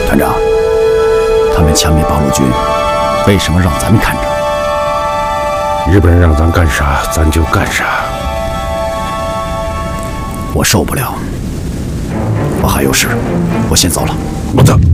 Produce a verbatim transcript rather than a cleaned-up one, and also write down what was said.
团长，他们枪灭八路军，为什么让咱们看着？ 日本人让咱干啥，咱就干啥。 我受不了，我还有事，我先走了。 我走。